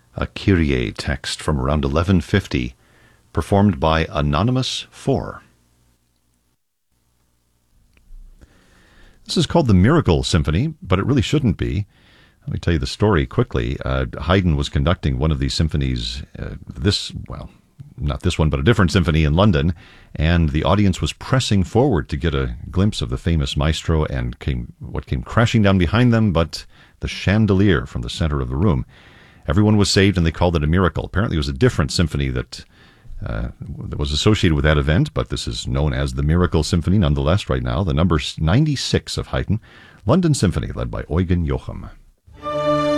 a Kyrie text from around 1150, performed by Anonymous 4. This is called the Miracle Symphony, but it really shouldn't be. Let me tell you the story quickly. Haydn was conducting one of these symphonies, not this one, but a different symphony in London, and the audience was pressing forward to get a glimpse of the famous maestro, and what came crashing down behind them but the chandelier from the center of the room. Everyone was saved, and they called it a miracle. Apparently it was a different symphony that was associated with that event, but this is known as the Miracle Symphony nonetheless right now. The number 96 of Haydn, London Symphony, led by Eugen Joachim.